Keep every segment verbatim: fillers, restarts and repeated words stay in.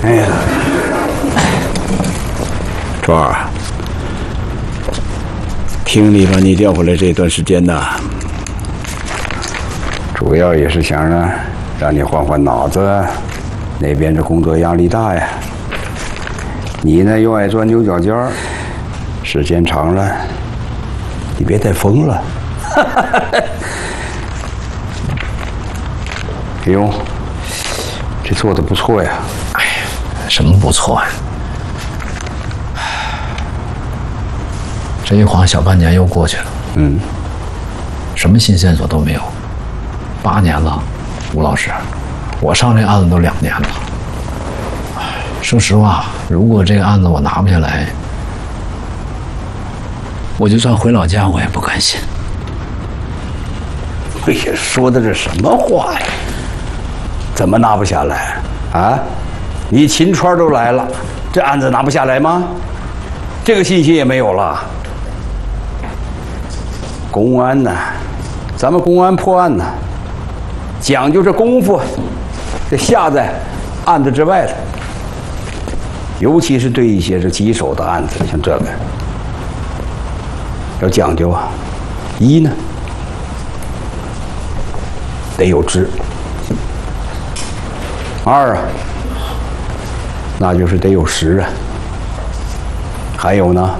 哎呀，川儿，听你把你调回来这段时间呢，主要也是想让让你换换脑子，那边这工作压力大呀。你呢又爱钻牛角尖儿，时间长了，你别再疯了。哎呦，这做的不错呀！ 哎呀，什么不错呀？这一晃小半年又过去了， 嗯， 什么新线索都没有。八年了，吴老师，我上这案子都两年了。说实话，如果这个案子我拿不下来，我就算回老家，我也不甘心。 哎呀，说的这什么话呀？怎么拿不下来啊？你秦川都来了，这案子拿不下来吗？这个信息也没有了。公安呢？咱们公安破案呢，讲究这功夫，这下在案子之外了。尤其是对一些这棘手的案子，像这个，要讲究啊。一呢，得有知；二啊，那就是得有实啊；还有呢，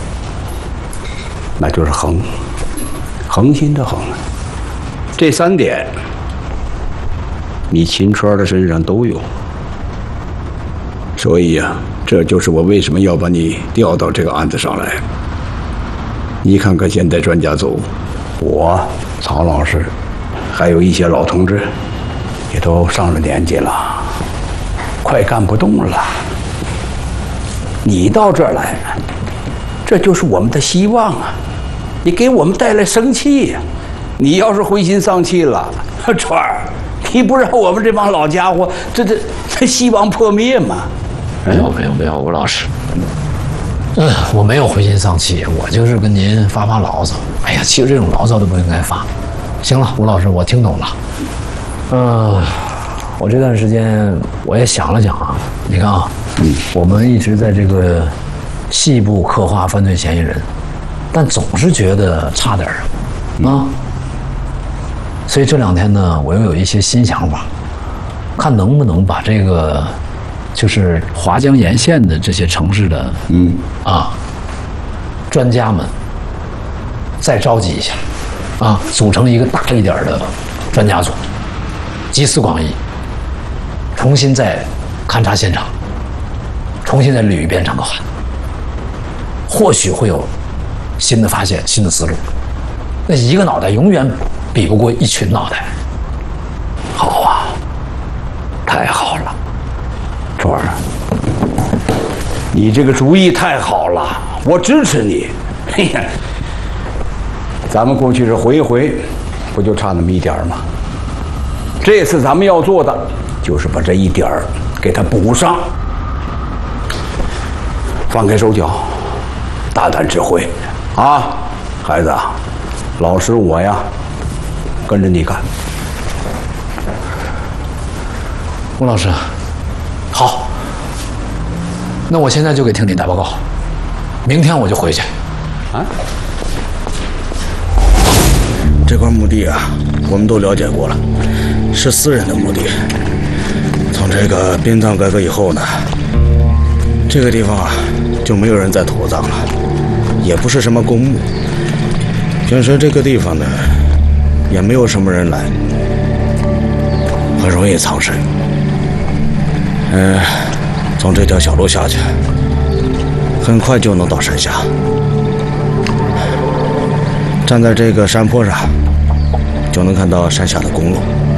那就是恒，恒心的恒。这三点，你秦川的身上都有。所以呀、啊，这就是我为什么要把你调到这个案子上来。你看看现在专家组，我曹老师，还有一些老同志，也都上了年纪了，快干不动了。你到这儿来，这就是我们的希望啊！你给我们带来生气呀、啊！你要是灰心丧气了，川儿，你不让我们这帮老家伙这这这希望破灭吗？ 没有没有没有，吴老师，嗯，我没有灰心丧气，我就是跟您发发牢骚。哎呀，其实这种牢骚都不应该发。行了，吴老师，我听懂了。嗯，我这段时间我也想了想啊，你看啊，嗯，我们一直在这个细部刻画犯罪嫌疑人，但总是觉得差点儿啊。所以这两天呢，我又有一些新想法，看能不能把这个。就是华江沿线的这些城市的，嗯啊，专家们再召集一下，啊，组成一个大一点的专家组，集思广益，重新再勘察现场，重新再捋一遍整个案，或许会有新的发现、新的思路。那一个脑袋永远比不过一群脑袋。 好啊，太好了。川儿，你这个主意太好了，我支持你。嘿呀，咱们过去是回一回，不就差那么一点吗？这次咱们要做的就是把这一点儿给它补上。放开手脚，大胆指挥啊，孩子，老师我呀，跟着你干。 吴老师。好，那我现在就给厅里打报告，明天我就回去。啊？ 这块墓地啊，我们都了解过了，是私人的墓地。从这个殡葬改革以后呢，这个地方啊就没有人再土葬了，也不是什么公墓。平时这个地方呢，也没有什么人来，很容易藏身。嗯，从这条小路下去，很快就能到山下。站在这个山坡上，就能看到山下的公路。